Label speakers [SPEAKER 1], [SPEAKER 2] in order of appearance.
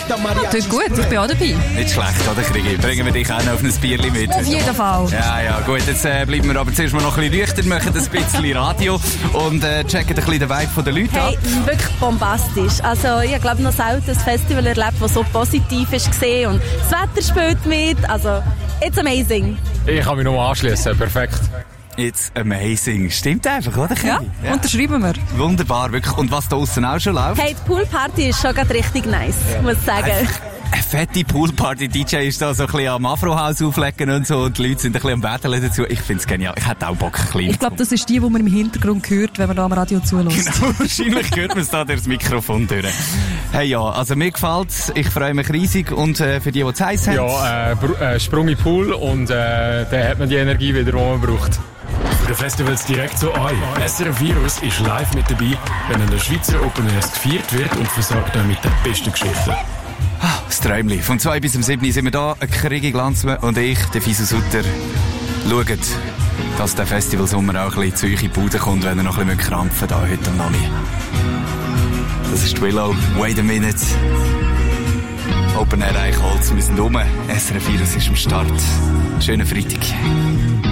[SPEAKER 1] Das ist gut, ich bin auch dabei.
[SPEAKER 2] Nicht schlecht, oder Krigi? Bringen wir dich auch noch auf ein Bierchen mit?
[SPEAKER 1] Auf jeden Fall.
[SPEAKER 2] Ja, gut, jetzt bleiben wir aber zuerst mal noch ein bisschen nüchtern, machen ein bisschen Radio und checken ein bisschen den Vibe der Leute ab.
[SPEAKER 3] Hey, wirklich bombastisch. Also ich glaube noch selten ein Festival erlebt, das so positiv ist gesehen und das Wetter spielt mit. Also, it's amazing.
[SPEAKER 4] Ich kann mich nur anschließen, perfekt.
[SPEAKER 2] It's amazing. Stimmt einfach, oder?
[SPEAKER 1] Ja, unterschreiben wir.
[SPEAKER 2] Wunderbar, wirklich. Und was da draussen auch schon läuft?
[SPEAKER 3] Hey, die Poolparty ist schon gerade richtig nice, muss ich sagen.
[SPEAKER 2] Eine fette Poolparty. DJ ist da so ein bisschen am Afrohaus auflegen und so und die Leute sind ein bisschen am Betteln dazu. Ich finde es genial. Ich hätte auch Bock, ein bisschen.
[SPEAKER 1] Ich glaube, das ist die man im Hintergrund hört, wenn man da am Radio zuhört.
[SPEAKER 2] Genau, wahrscheinlich hört man es da durch das Mikrofon durch. Hey, ja, also mir gefällt's. Ich freue mich riesig und für die es heiß haben.
[SPEAKER 4] Ja, Sprung in den Pool und dann hat man die Energie wieder, die man braucht.
[SPEAKER 5] Für die Festivals direkt zu euch. SRF Virus ist live mit dabei, wenn an der Schweizer Open Airs gefeiert wird und versorgt euch mit den besten Geschichten.
[SPEAKER 2] Das Träumli. Von 2 bis 7 sind wir da. Krigi Glanzmann und ich, der Fisu Sutter, schauen, dass der Festivalsommer auch ein bisschen zu euch in die Bude kommt, wenn er noch ein bisschen krampfen da heute am Nami. Das ist Willow. Wait a minute. Open Air Eichholz. Wir sind rum. SRF Virus ist am Start. Schönen Freitag.